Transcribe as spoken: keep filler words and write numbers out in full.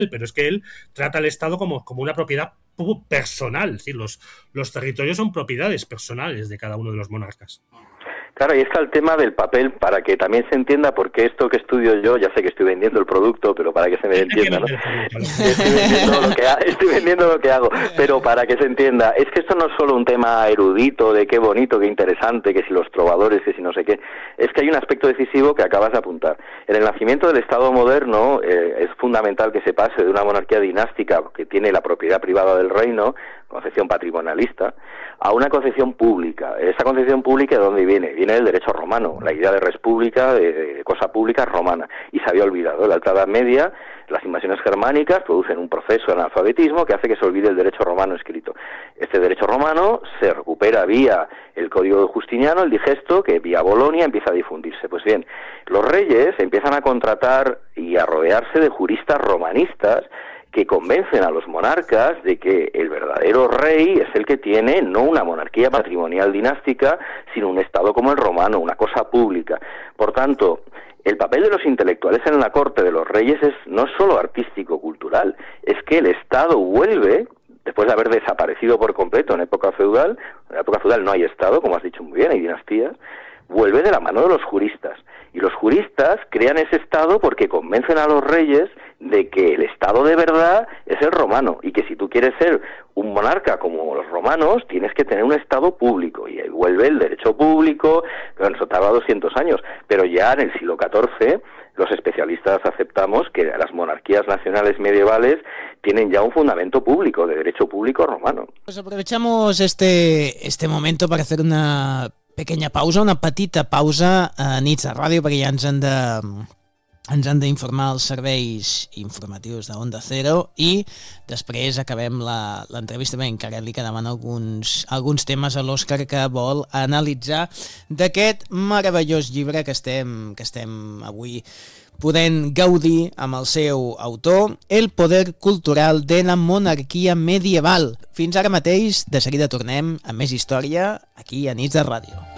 pero es que él trata al Estado como, como una propiedad personal, es decir, los, los territorios son propiedades personales de cada uno de los monarcas. Claro, y está el tema del papel, para que también se entienda, porque esto que estudio yo, ya sé que estoy vendiendo el producto, pero para que se me entienda, ¿no? Estoy vendiendo lo que ha, estoy vendiendo lo que hago, pero para que se entienda, es que esto no es solo un tema erudito, de qué bonito, qué interesante, que si los trovadores, que si no sé qué, es que hay un aspecto decisivo que acabas de apuntar. En el nacimiento del Estado moderno eh, es fundamental que se pase de una monarquía dinástica que tiene la propiedad privada del reino, concepción patrimonialista, a una concepción pública. Esa concepción pública, ¿de dónde viene? Viene del derecho romano, la idea de res pública, de, de cosa pública romana, y se había olvidado. En la Alta Edad Media, las invasiones germánicas producen un proceso de analfabetismo que hace que se olvide el derecho romano escrito. Este derecho romano se recupera vía el Código Justiniano, el Digesto, que vía Bolonia empieza a difundirse. Pues bien, los reyes empiezan a contratar y a rodearse de juristas romanistas que convencen a los monarcas de que el verdadero rey es el que tiene no una monarquía patrimonial dinástica, sino un Estado como el romano, una cosa pública. Por tanto, el papel de los intelectuales en la corte de los reyes es no solo artístico-cultural, es que el Estado vuelve, después de haber desaparecido por completo en época feudal, en la época feudal no hay Estado, como has dicho muy bien, hay dinastías, vuelve de la mano de los juristas. Y los juristas crean ese Estado porque convencen a los reyes de que el Estado de verdad es el romano y que si tú quieres ser un monarca como los romanos tienes que tener un Estado público, y ahí vuelve el derecho público. Bueno, eso tarda doscientos años, pero ya en el siglo catorce los especialistas aceptamos que las monarquías nacionales medievales tienen ya un fundamento público, de derecho público romano. Pues aprovechamos este, este momento para hacer una pequeña pausa, una petita pausa a Nits de Ràdio, perquè ja ens han de... ens han d'informar els serveis informatius de Onda Cero i després acabem l'entrevista. Bé, encara li quedaven alguns, alguns temes a l'Òscar que vol analitzar d'aquest meravellós llibre que estem, que estem avui podent gaudir amb el seu autor, El poder cultural de la monarquia medieval. Fins ara mateix, de seguida tornem amb més història aquí a Nits de Ràdio.